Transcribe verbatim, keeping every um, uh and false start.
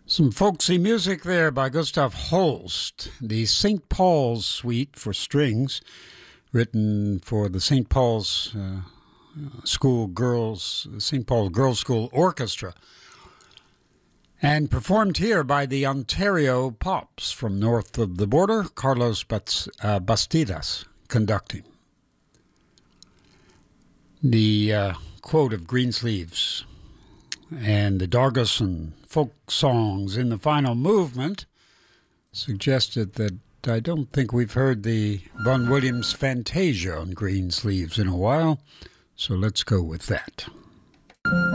Some folksy music there by Gustav Holst, the Saint Paul's Suite for strings, written for the Saint Paul's uh, School Girls, Saint Paul Girls' School Orchestra, and performed here by the Ontario Pops from north of the border, Carlos Bast- uh, Bastidas conducting. The uh, quote of Greensleeves and the Dargosson folk songs in the final movement suggested that I don't think we've heard the Vaughan Williams Fantasia on Greensleeves in a while, so let's go with that.